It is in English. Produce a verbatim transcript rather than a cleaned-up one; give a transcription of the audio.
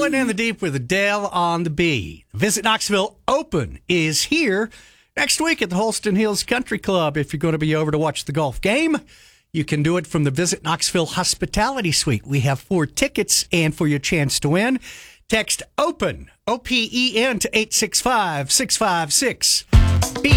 Going in the deep with Dale on the B. Visit Knoxville Open is here next week at the Holston Hills Country Club. If you're going to be over to watch the golf game, you can do it from the Visit Knoxville Hospitality Suite. We have four tickets, and for your chance to win, text OPEN, O P E N, to eight six five, six five six.